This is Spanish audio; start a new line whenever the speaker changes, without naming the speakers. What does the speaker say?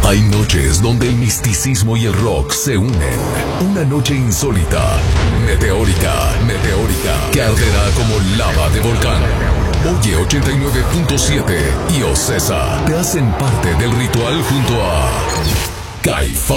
Hay noches donde el misticismo y el rock se unen. Una noche insólita, meteórica, que arderá como lava de volcán. Oye 89.7 y Ocesa te hacen parte del ritual junto a Caifanes.